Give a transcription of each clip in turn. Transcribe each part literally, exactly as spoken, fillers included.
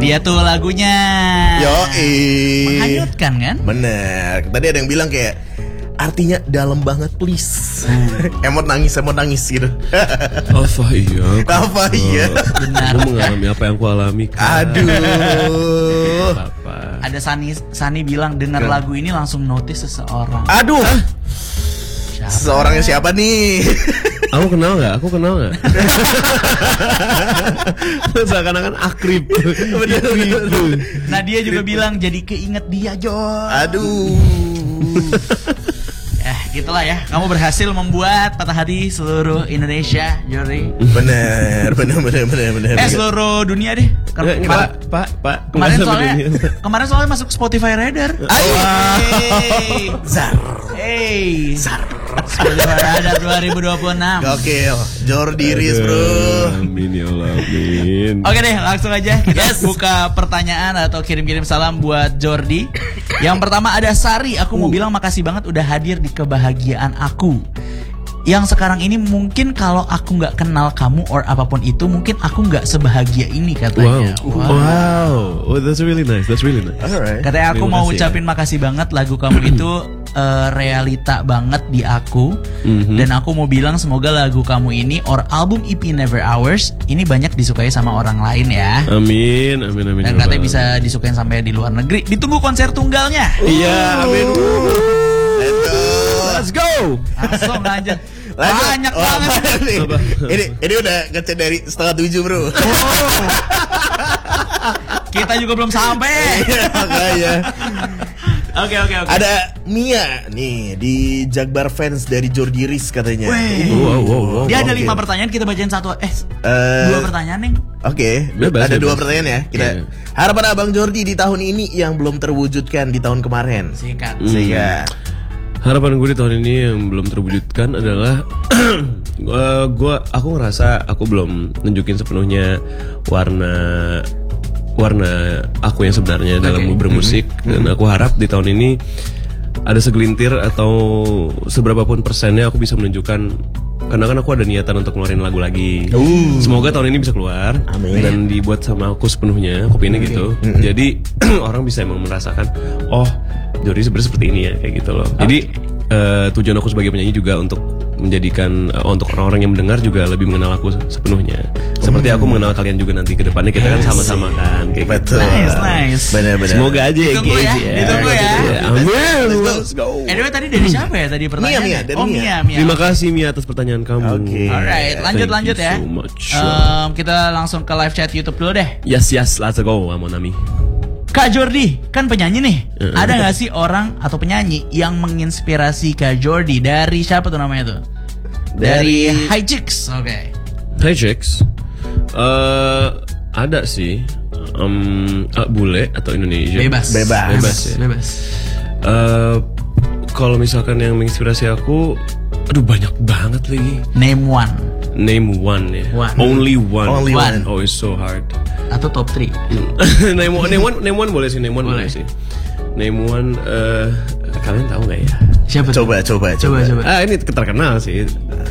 dia tuh lagunya. Yoi. Menghanyutkan kan? Bener. Tadi ada yang bilang kayak artinya dalam banget please. Emot nangis, emot nangis gitu. Apa iya? Apa iya? Benar. Aku mengalami apa yang aku alami. Kak. Aduh. Apa? Ada Sani Sani bilang dengar lagu ini langsung notice seseorang. Aduh. Siapa? Seorangnya siapa nih? Aku kenal nggak? Aku kenal nggak? Seakan-akan akrib. Nah dia juga bilang jadi keinget dia Jor. Aduh. Eh gitulah ya. Kamu berhasil membuat patah hati seluruh Indonesia, Jordi. Bener, bener, bener, bener, bener. Eh seluruh dunia deh. Kem- Pak, Pak, Pak. Kemarin soalnya kemarin soalnya masuk Spotify Radar. Hey. Zar. Hey. Zar. Spotify Radar dua ribu dua puluh enam. Gokil. Jordi Riz, bro. Amin ya Allah, amin. Oke deh, langsung aja kita yes. buka pertanyaan atau kirim-kirim salam buat Jordi. Yang pertama ada Sari, aku mau uh. bilang makasih banget udah hadir di kebahagiaan aku. Yang sekarang ini mungkin kalau aku nggak kenal kamu or apapun itu, mungkin aku nggak sebahagia ini katanya. Wow, wow, wow. Oh, that's really nice, that's really nice. Alright. Katanya aku Terima mau kasih, ucapin ya. makasih banget lagu kamu itu uh, realita banget di aku. Mm-hmm. Dan aku mau bilang semoga lagu kamu ini or album E P Never Ours ini banyak disukai sama orang lain ya. Amin, amin, amin. Dan katanya bisa disukain sampai di luar negeri. Ditunggu konser tunggalnya. Iya, amin. Let's go. Langsung aja. Lanjut. Banyak oh, banget nih. Ini ini udah ngechat dari setengah tujuh bro. Oh. Kita juga belum sampai. Makanya. Oke oke oke. Ada Mia nih di Jakbar fans dari Jordi Riz katanya. Wey. Wow, wow, wow. Dia ada okay. lima pertanyaan, kita bacain satu. Eh uh, dua pertanyaan nih. Oke, okay. Bebas, ada bebas. dua pertanyaan ya. Kita yeah. harapan Abang Jordi di tahun ini yang belum terwujudkan di tahun kemarin. Sikat. Hmm. Sikat. Harapan gue di tahun ini yang belum terwujudkan adalah uh, gue aku ngerasa aku belum nunjukin sepenuhnya warna warna aku yang sebenarnya okay. dalam bermusik mm-hmm. dan aku harap di tahun ini ada segelintir atau seberapapun persennya aku bisa menunjukkan, karena kan aku ada niatan untuk ngeluarin lagu lagi. Uh. Semoga tahun ini bisa keluar. Amin. Dan dibuat sama aku sepenuhnya, kopinya okay. gitu. Mm-hmm. Jadi orang bisa emang merasakan, oh Jordi sebenarnya seperti ini ya, kayak gitu loh. Okay. Jadi uh, tujuan aku sebagai penyanyi juga untuk menjadikan uh, untuk orang-orang yang mendengar juga lebih mengenal aku sepenuhnya. Seperti aku mengenal kalian juga nanti ke depannya, kita kan sama-sama kan kayak betul. Gitu. Nice, nice. Benar-benar. Semoga aja ya, ditunggu ya, ya. ditunggu ya. Amin. Let's go. Anyway tadi dari siapa ya tadi pertanyaan? Mia, Mia, oh Mia. Mia, Mia. Terima kasih Mia atas pertanyaan kamu. Oke. Okay. Alright, lanjut Thank lanjut you ya. so much. Um, kita langsung ke live chat YouTube dulu deh. Yes yes, let's go, Amonami. Kak Jordi, kan penyanyi nih. Uh-uh. Ada gak sih orang atau penyanyi yang menginspirasi Kak Jordi? Dari siapa tuh namanya tuh? Dari, dari High Chicks. Oke. Okay. High Chicks. Uh, ada sih. Um, uh, bule atau Indonesia? Bebas. Bebas. Bebas ya. Bebas. Uh, kalau misalkan yang menginspirasi aku, aduh banyak banget lagi. Name one. Name one ya. One. Only one. Only one. Oh, it's so hard. Atau top three. name one, name one, name one boleh sih, name one boleh, boleh sih. Name one, uh, kalian tahu nggak ya? Siapa? Coba, coba, coba, coba. Ah, ini terkenal sih.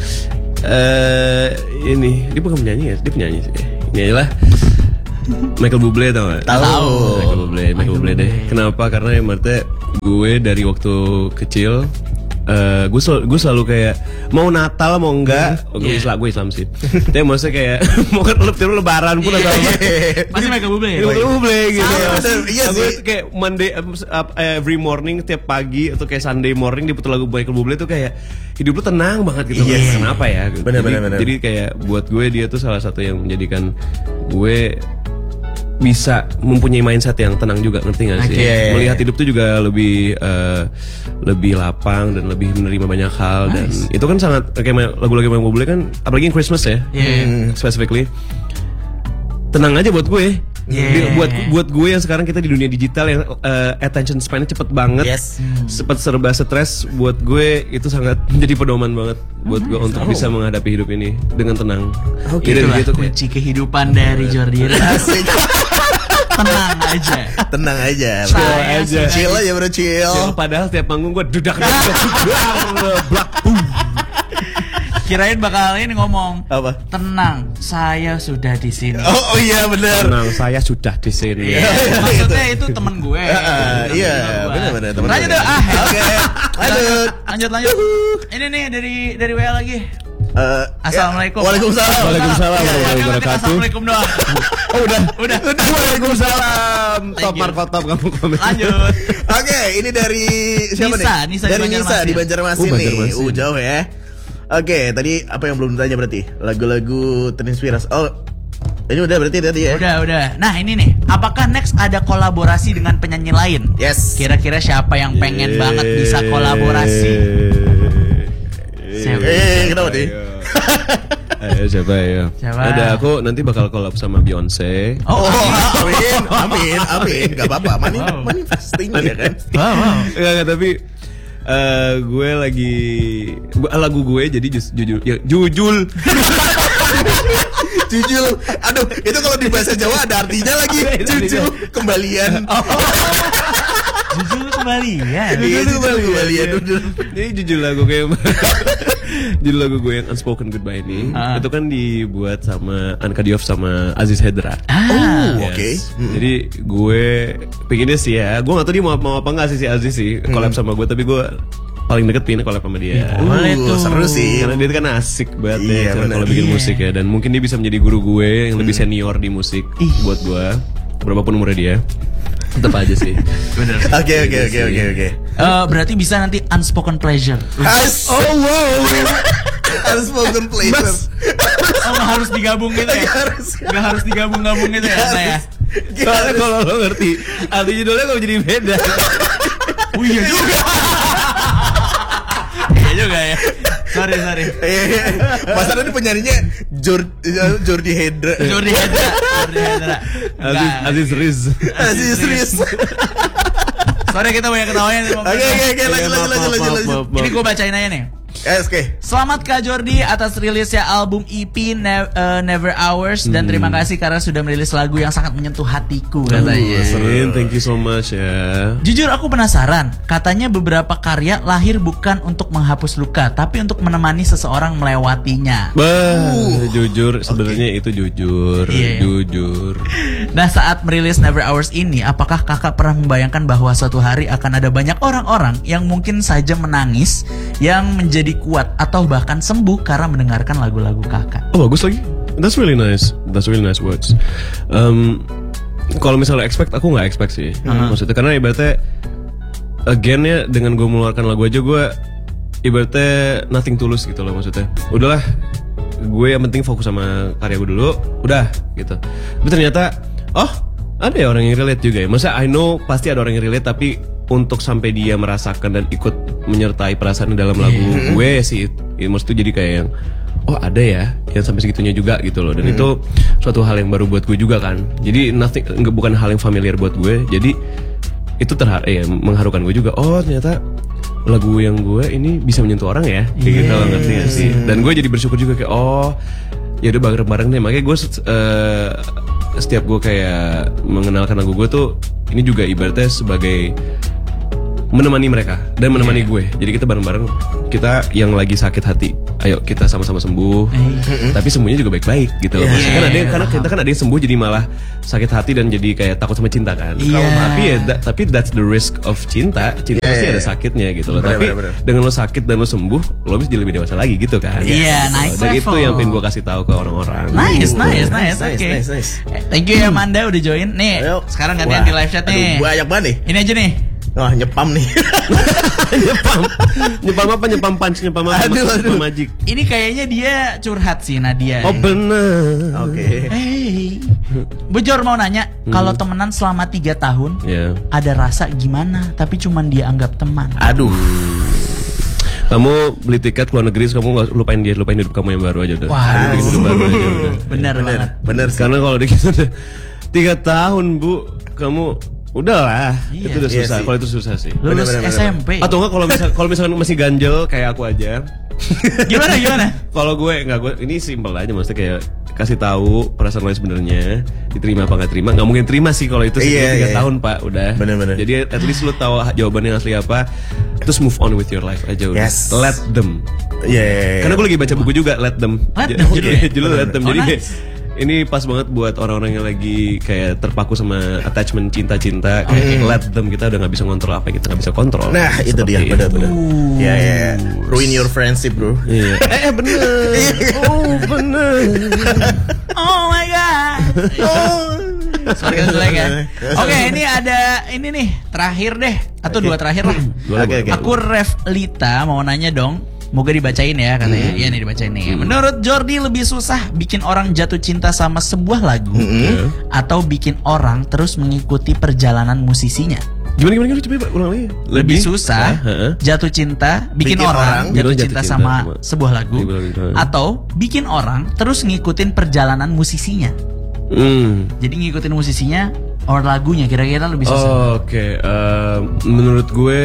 Uh, ini dia bukan penyanyi ya, dia penyanyi sih. Ini aja lah. Michael Bublé tau gak? Tahu. Michael Bublé, Michael Bublé deh. Kenapa? Karena yang maksudnya gue dari waktu kecil, uh, gue selalu, gue selalu kayak mau Natal mau enggak, oh, gue yeah. Islam, gue Islam sih. Tapi maksudnya kayak mau kan lebih Lebaran pun atau apa? Masih Michael Bublé. Michael Bublé gitu. Iya Gue sih. kayak Monday every morning tiap pagi atau kayak Sunday morning diputar lagu Michael Bublé tuh kayak hidup lu tenang banget gitu. Yes. Kenapa ya? Bener, jadi, bener, bener. jadi kayak buat gue dia tuh salah satu yang menjadikan gue bisa mempunyai mindset yang tenang juga, ngerti gak sih? Okay. Melihat hidup tuh juga lebih uh, lebih lapang dan lebih menerima banyak hal. Nice. Dan itu kan sangat kayak lagu-lagu yang Bublé kan, apalagi yang Christmas ya, yeah. specifically tenang aja buat gue. Yeah. Buat buat gue yang sekarang kita di dunia digital yang uh, attention span-nya cepet banget, yes. cepet serba stres. Buat gue itu sangat menjadi pedoman banget buat gue oh. untuk bisa menghadapi hidup ini dengan tenang. Oke, okay, itulah gitu, kunci kehidupan dari Jordi Riz. Tenang aja, tenang aja, chill aja, chill aja bro, chill. chill. Padahal tiap panggung gue dudak dudak dudak, Kirain bakal ini ngomong. Apa? Tenang, saya sudah di sini. Oh, oh iya benar. Tenang, saya sudah di sini. Iya, maksudnya itu temen gue. Ah, iya, benar-benar temen Lanjut gue. dong. Ah, Oke, lanjut. Lanjut lanjut. Ini nih dari dari W A lagi. Eh, Assalamualaikum. ya, Waalaikumsalam. Waalaikumsalam Ya, warahmatullahi Jangan wabarakatuh. Assalamualaikum doang. Oh udah, Udah. Waalaikumsalam. Thank Top you. markotop kamu komen. Lanjut. Oke, ini dari siapa Nisa, nih? Nisa di dari Nisa Banjarmasin. di Banjarmasin Oh, nih. Banjarmasin. Uh, jauh ya. Oke, tadi apa yang belum ditanya berarti? Lagu-lagu terinspirasi. Oh, ini udah berarti tadi ya? Udah, udah. Nah, ini nih. Apakah next ada kolaborasi dengan penyanyi lain? Yes. Kira-kira siapa yang pengen banget bisa kolaborasi? Siapa? Eh, kenapa nih? Ayo siapa ya? Siapa? Ada aku nanti bakal collab sama Beyonce. Oh, Oh, amin, amin, amin. Gak apa-apa, mani, Wow. manifesting ya kan? wow, wow. Enggak, enggak, tapi eh, gue lagi gua- lagu gue jadi jus, jujur ya, jujul. Jujur, aduh, itu kalau di bahasa Jawa ada artinya lagi. Jujur, kembalian. Jujur kembali ya. Iya, jujur kembalian. Jujur. Ini jujur lagu gue yang judul lagu gue yang Unspoken Goodbye ini Ah. itu kan dibuat sama Anka Diouf sama Aziz Hedra. Ah. Oh, oke. Jadi gue pengennya sih ya, gue gak tahu dia mau, mau apa nggak sih si Aziz sih collab sama gue, tapi gue paling deket pengen collab sama dia. Boleh tuh. Uh, seru sih. Karena dia kan asik banget Iya, deh cara bener. kalau bikin Iya. musik ya, dan mungkin dia bisa menjadi guru gue yang lebih senior di musik Ih. buat gue, berapapun umurnya dia. Tetap aja sih. Bener. Oke, oke, oke, oke, oke. Eh, berarti bisa nanti unspoken pleasure. Has, oh wow, unspoken pleasure. Oh, nggak harus digabung gitu ya? Harus. Gak harus digabung-gabung gitu ya, saya. Soalnya kalau lo ngerti arti judulnya kok jadi beda. Oh iya juga. Iya juga ya. Sorry, sorry. Masa ini penyanyinya Jor, Jordi Hedra. Jordi Hedra. Jordi Hedra. Aziz Enggak. Aziz Riz. Aziz Riz. Sorry, kita banyak ketawanya. Oke, oke, oke, lanjut, lanjut, lanjut, lanjut, lanjut. Ini gue bacain aja nih. Eh, oke. Selamat Kak Jordi atas rilisnya album E P Ne- eh, Never Hours. Dan terima kasih karena sudah merilis lagu yang sangat menyentuh hatiku katanya. Serin, thank you so much ya. Jujur aku penasaran, katanya beberapa karya lahir bukan untuk menghapus luka, tapi untuk menemani seseorang melewatinya. Bah, jujur sebenarnya itu jujur, Iya. jujur. Nah, saat merilis Never Hours ini, apakah kakak pernah membayangkan bahwa suatu hari akan ada banyak orang-orang yang mungkin saja menangis, yang menjadi kuat atau bahkan sembuh karena mendengarkan lagu-lagu kakak? Oh bagus lagi. That's really nice. That's really nice words. Um, kalau misalnya expect, aku nggak expect sih. Maksudnya karena ibaratnya again ya, dengan gue mengeluarkan lagu aja gue ibaratnya nothing tulus gitu loh maksudnya. Udahlah, gue yang penting fokus sama karya gue dulu. Udah gitu. Tapi ternyata oh ada ya orang yang relate juga ya. Maksudnya I know pasti ada orang yang relate, tapi untuk sampai dia merasakan dan ikut menyertai perasaan dalam lagu gue sih, ya, maksudnya jadi kayak yang oh ada ya yang sampai segitunya juga gitu loh. Dan itu suatu hal yang baru buat gue juga kan. Jadi nothing, nggak, bukan hal yang familiar buat gue. Jadi itu terhar eh, mengharukan gue juga. Oh ternyata lagu yang gue ini bisa menyentuh orang ya, kayak gitu loh, ngerti gak sih? Dan gue jadi bersyukur juga kayak oh ya udah bareng-bareng deh. Makanya gue uh, setiap gue kayak mengenalkan lagu gue tuh ini juga ibaratnya sebagai menemani mereka dan menemani gue. Jadi kita bareng-bareng, kita yang lagi sakit hati, ayo kita sama-sama sembuh. Tapi sembuhnya juga baik-baik gitu loh. Maksudnya kan ada yang, karena kita kan ada yang sembuh jadi malah sakit hati dan jadi kayak takut sama cinta kan. Iya. Kalau tapi ya da- tapi that's the risk of cinta. Cinta Iya, pasti iya, ada iya. sakitnya gitu loh. Bener, Tapi bener, bener. dengan lo sakit dan lo sembuh, lo bisa jadi lebih dewasa lagi gitu kan. Iya, Gitu. naik Dan level. itu yang pengen gue kasih tahu ke orang-orang. Nice, Gitu. nice, nice, Nice, oke. nice, nice. Eh, Thank you ya Manda udah join. Nih, Ayo. sekarang gantian Wah, di live chat nih. Aduh, banyak banget nih. Ini aja nih. Wah, nyepam nih. nyepam, nyepam apa? Nyepam punch, nyepam apa? Aduh, aduh. Nyepam magic. Ini kayaknya dia curhat sih Nadia. Oh bener. Oke. Hey, Bejor mau nanya, kalau temenan selama tiga tahun, Ya. ada rasa gimana? Tapi cuman dia anggap teman. Aduh. Kamu beli tiket ke luar negeri, kamu nggak lupain dia, lupain hidup kamu yang baru aja udah. Wah. Bikin hidup baru aja udah. Bener, Bener, banget. bener sih. Karena kalau dikit udah tiga tahun bu, kamu udah lah. Iya. Itu udah Iya susah. sih. Kalau itu susah sih. Lulus Bener, bener, S M P. Atau enggak kalau misal kalau misalkan masih ganjel kayak aku aja. Gimana gimana? Kalau gue enggak, gue ini simpel aja, maksudnya kayak kasih tahu perasaan lo yang sebenarnya, diterima apa nggak terima. Nggak mungkin terima sih kalau itu Iya, tiga iya. tahun pak udah. Bener-bener. Jadi at least lo tahu jawabannya asli apa, terus move on with your life aja udah. Yes. Let them. Iya, iya, iya. Karena gue lagi baca buku juga, Let Them. Let J- Them judulnya? Judulnya Let Them. Oh, Jadi nice. ini pas banget buat orang-orang yang lagi kayak terpaku sama attachment cinta-cinta. Kayak let them, kita udah gak bisa ngontrol apa yang kita gak bisa kontrol. Nah, itu dia, Seperti benar-benar. itu. Iya, iya, iya. Ruin your friendship, bro. Iya. Eh bener. Oh bener. Oh my god. Sorry kan jelek ya. Oke, ini ada ini nih terakhir deh atau Oke. dua terakhir lah. Boleh, Oke, boleh. oke. Aku Ref Lita mau nanya dong. Moga dibacain ya katanya. Iya nih dibacain nih. Menurut Jordi lebih susah bikin orang jatuh cinta sama sebuah lagu atau bikin orang terus mengikuti perjalanan musisinya? Gimana gimana gimana coba Pak, ulang lagi. Lebih susah Heeh. jatuh cinta bikin, Bikin orang, orang jatuh jatuh cinta cinta sama sama sebuah lagu sebuah lagu. atau bikin orang terus ngikutin perjalanan musisinya. Hmm. Jadi ngikutin musisinya or lagunya kira-kira lebih susah. Oh, Oke, eh, menurut gue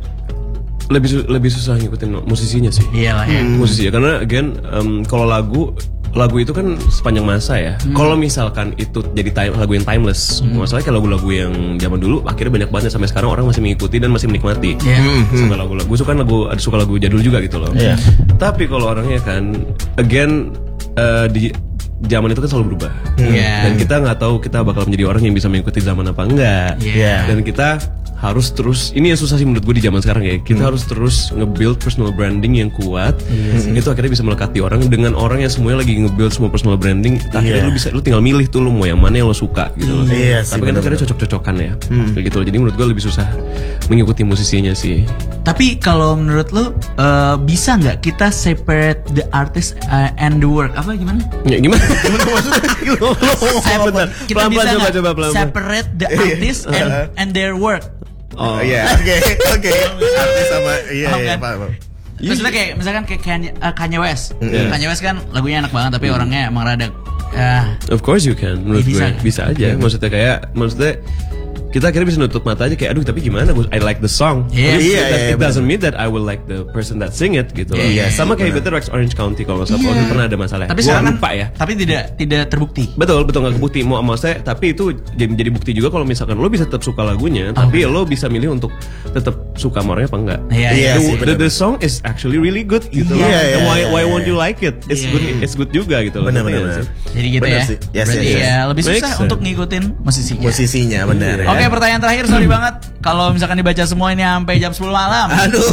lebih su- lebih susah ngikutin musisinya sih. Iyalah ya. Musisi ya, karena again em, kalau lagu lagu itu kan sepanjang masa ya. Kalau misalkan itu jadi time, lagu yang timeless, masalahnya kayak lagu-lagu yang zaman dulu akhirnya banyak banget sampai sekarang orang masih mengikuti dan masih menikmati. Iya. Sampai lagu-lagu, gue suka lagu, ada suka lagu jadul juga gitu loh. Iya. Tapi kalau orangnya kan, again eh, di zaman itu kan selalu berubah. Iya. Dan kita nggak tahu kita bakal menjadi orang yang bisa mengikuti zaman apa enggak. Iya. Dan kita harus terus, ini yang susah sih menurut gue di zaman sekarang ya. Kita harus terus nge-build personal branding yang kuat. Itu akhirnya bisa melekati orang dengan orang yang semuanya lagi nge-build semua personal branding. Akhirnya Iya. lu bisa, lu tinggal milih tuh lu mau yang mana yang lo suka gitu loh. Iya sih, Tapi kan bener-bener. akhirnya cocok-cocokan ya. Kayak gitu loh. Jadi menurut gue lebih susah mengikuti musisinya sih. Tapi kalau menurut lu eh, bisa nggak kita separate the artist uh, and the work? Apa gimana? Ya gimana? Gimana maksudnya? Sep- Bentar. kita Pelan-pelan bisa coba nggak coba pelan-pelan. separate the artist and and their work? Oh. Iya, oke, oke. Artis sama iya, Paham iya, kan? paham. Maksudnya kayak misalkan kayak Kanye, uh, Kanye West. Iya. Kanye West kan lagunya enak banget tapi orangnya emang rada ya, Of course you can, menurut Ya, bisa gue kan? bisa aja. Maksudnya kayak, maksudnya kita akhirnya bisa nutup mata aja kayak aduh tapi gimana gue I like the song. Iya. Tapi Iya, that- iya, it doesn't mean that I will like the person that sing it gitu loh. Iya, Sama kayak benar. Better Rex Orange County kalau nggak salah Iya. waktu itu pernah ada masalah. tapi Gua sekarang lupa ya. Tapi tidak tidak terbukti. Betul, betul nggak kebukti. Mau maksudnya, tapi itu jadi, jadi bukti juga kalau misalkan lo bisa tetap suka lagunya, tapi lo bisa milih untuk tetap suka sama orangnya apa enggak. Iya, Iya the, sih, the, benar. the song is actually really good gitu. Iya, loh. iya, And why iya, why iya, won't iya. you like it? It's Iya, good, iya. it's good juga gitu loh. Benar, Ngerti benar, nggak benar. sih? Jadi gitu Benar ya. sih. Yes, Berarti yes, yes. ya lebih Makes susah sense. untuk ngikutin musisinya. Musisinya benar ya. Oke, pertanyaan terakhir, sorry banget kalau misalkan dibaca semua ini sampai jam sepuluh malam. Aduh.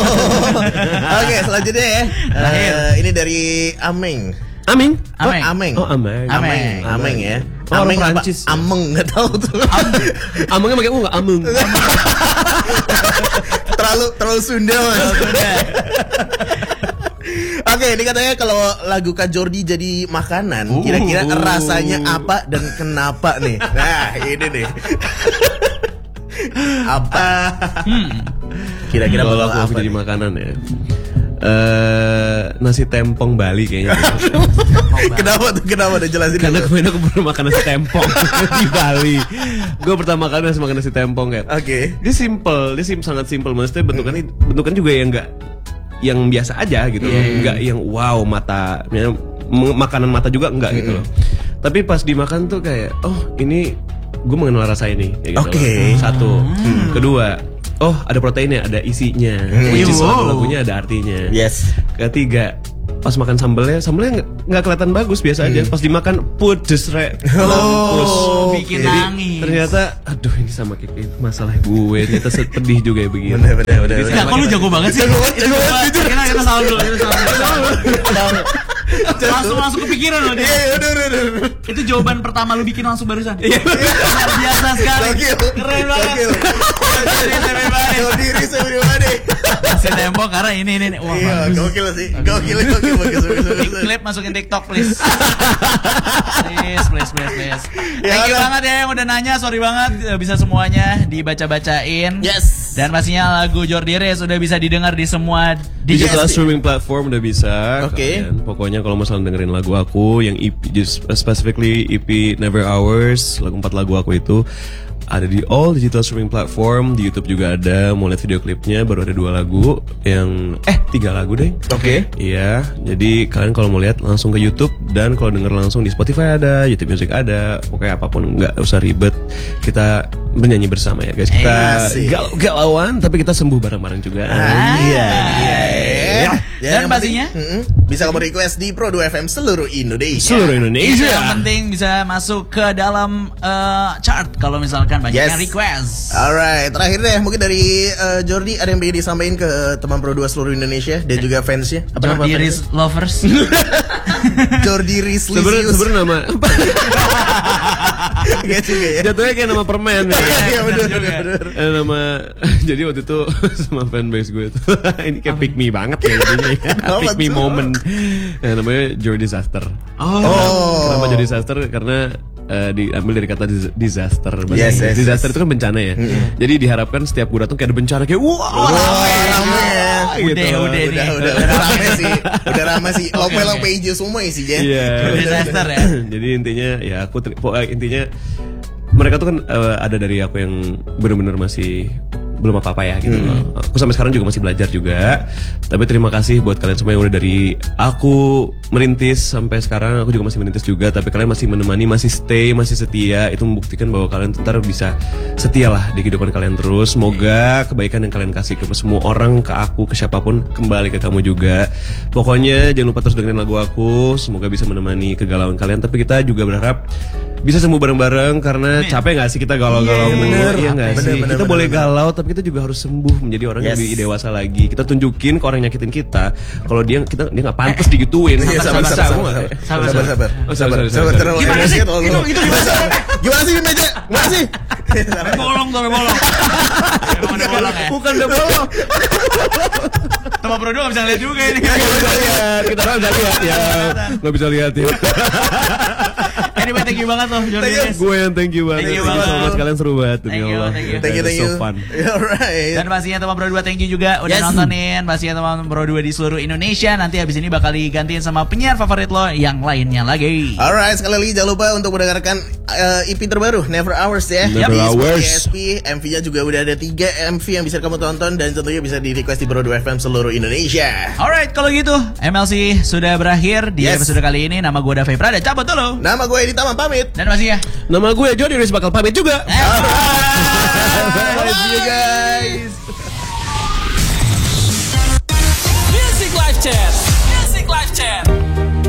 Oke, selanjutnya ya. Terakhir. Eh, ini dari Ameng. Aming. Oh, Ameng. Ameng. Oh, Ameng. Ameng. Ameng ya. Oh, orang Ameng apa? Prancis ya? Ameng nggak tahu tuh. Amengnya pakai U nggak ameng? terlalu terlalu Sunda mas. Oke, ini katanya kalau lagu Kak Jordi jadi makanan, kira-kira Uh. rasanya apa dan kenapa nih? Nah, ini nih. Apa? Kira-kira Kalau bakal aku apa? jadi nih? makanan ya. Eh nasi tempong Bali kayaknya. Kenapa tuh? Kenapa udah jelasin Karena dulu. kemarin aku pernah makan nasi tempong di Bali. Gue pertama kali nasi makan nasi tempong kan. Oke. Dia simple, dia sim sangat simple. Maksudnya bentukannya bentukan juga yang enggak yang biasa aja gitu loh. Enggak yang wow mata, ya, m- makanan mata juga enggak gitu loh. Tapi pas dimakan tuh kayak oh ini gue mengenal rasa ini kayak gitu Oke. loh. Satu. Kedua, oh ada proteinnya, ada isinya. Which is Wow. lagu-lagunya ada artinya. Yes. Ketiga, pas makan sambelnya, sambelnya nggak nggak kelihatan bagus biasa aja. Pas dimakan pedes re. Mampus. Oh, bikin Jadi, nangis. Ternyata, aduh ini sama kayak kayak masalah gue. Ternyata pedih juga ya begini. Bener, bener, bener, Jadi bener. Enggak, kok lu jago banget sih? Jago banget, jago banget, jujur. Kita kita salah dulu, kita salah dulu. Langsung langsung kepikiran loh dia. Iya, iya, udah, udah, udah, udah. Itu jawaban pertama lu bikin langsung barusan. Iya. Luar biasa sekali. Gokil. Keren banget. Gokil. Jadi saya pribadi. Tahu diri saya pribadi. Kasih tempo karena ini ini. ini. Wah, Iya, bagus. gokil sih. Gokil, gokil, bagus, bagus, bagus. Klip masukin TikTok please. Please, please, please, please. Ya, Thank you udah. banget ya yang udah nanya. Sorry banget eh, bisa semuanya dibaca-bacain. Yes. Dan pastinya lagu Jordi Reyes sudah bisa didengar di semua Digital digital streaming platform udah bisa. Oke. Kalian Pokoknya kalau misalnya dengerin lagu aku yang E P, just specifically E P Never Hours, lagu empat lagu aku itu ada di all digital streaming platform. Di YouTube juga ada. Mau lihat video klipnya baru ada dua lagu yang eh tiga lagu deh. Oke. Okay. Iya, jadi kalian kalau mau lihat langsung ke YouTube dan kalau denger langsung di Spotify ada, YouTube Music ada. Pokoknya apapun nggak usah ribet. Kita bernyanyi bersama ya guys. Kita Asik. galau-galauan tapi kita sembuh bareng-bareng juga. Ah, iya. Iya. Dan yang pastinya penting, mm-mm, bisa kamu request di Pro dua F M seluruh Indonesia. Seluruh itu Indonesia. yang penting bisa masuk ke dalam eh, chart kalau misalkan banyak Yes. yang request. Alright, terakhir deh mungkin dari uh, Jordi ada yang pengen disampaikan ke teman Pro dua seluruh Indonesia dan juga fansnya. Apa nama Jordi fansnya? Riz Lovers. Jordi Riz Sebenarnya Lisius. sebenarnya nama Gak juga ya. jatuhnya kayak nama permen ya. Iya benar juga. benar benar. Eh, nama jadi waktu itu sama fanbase gue tuh ini kayak pick me banget ya jadinya ya. Apa Pick me tuh? moment. Nah, namanya Jordi Disaster. Oh. Oh. Kenapa Jordi Disaster? Karena eh, diambil dari kata dis- disaster. Bahasa Yes, Inggris. yes, Disaster yes. itu kan bencana ya. Jadi diharapkan setiap gue datang kayak ada bencana kayak wah. Wah, rame ya. Udah, gitu. udah nih. Udah udah udah rame sih. Udah rame sih. Lope-lope hijau semua isi Jen. Iya. Disaster ya. Jadi intinya ya aku ter- pokoknya intinya mereka tuh kan eh, ada dari aku yang benar-benar masih belum apa-apa ya gitu loh. Aku sampai sekarang juga masih belajar juga. Tapi terima kasih buat kalian semua yang udah dari aku merintis sampai sekarang aku juga masih merintis juga. Tapi kalian masih menemani, masih stay, masih setia. Itu membuktikan bahwa kalian ntar bisa setia lah di kehidupan kalian terus. Semoga kebaikan yang kalian kasih ke semua orang, ke aku, ke siapapun kembali ke kamu juga. Pokoknya jangan lupa terus dengerin lagu aku. Semoga bisa menemani kegalauan kalian. Tapi kita juga berharap bisa sembuh bareng-bareng karena capek gak sih kita galau-galau Iya, mulu? bener. Iya gak Bener, sih? bener, Kita bener, boleh bener. galau tapi kita juga harus sembuh menjadi orang yang Yes. lebih dewasa lagi. Kita tunjukin ke orang yang nyakitin kita kalau dia kita dia nggak pantas digituin. Iya, sabar, sabar, sabar, sabar, Sabar, sabar, sabar. sabar, Oh, sorry, sabar, sorry, sabar, sorry. terlalu Gimana emosi sih? terlalu. Itu- itu gimana sih? Gimana sih meja? Gimana sih? Bolong tuh, bolong. Emang ada bolong ya? Bukan udah bolong. Teman Pro dua gak bisa lihat juga ini. Nggak bisa lihat. Kita orang nggak lihat ya. Nggak bisa lihat ya. Anyway, thank you banget loh Jordi Thank you. Riz. Gue yang thank you banget. Thank you so banget. much. Kalian seru banget demi Thank you, Allah. thank you. Thank you, thank you. So fun. Alright. Dan pastinya teman Pro dua thank you juga udah Yes. nontonin. Pastinya teman Pro dua di seluruh Indonesia. Nanti habis ini bakal digantiin sama penyiar favorit lo yang lainnya lagi. Alright, sekali lagi jangan lupa untuk mendengarkan uh, E P terbaru Never Hours ya. Never Di Hours. S P, M V-nya juga udah ada tiga M V yang bisa kamu tonton dan tentunya bisa di request di Pro dua F M seluruh Indonesia. Alright, kalau gitu M L C sudah berakhir di Yes. episode kali ini. Nama gue Dave Prada, cabut dulu. Nama gue Edi Taman pamit. Dan pastinya Nama gue Jordi Riz bakal pamit juga. Eh, bye. See you guys.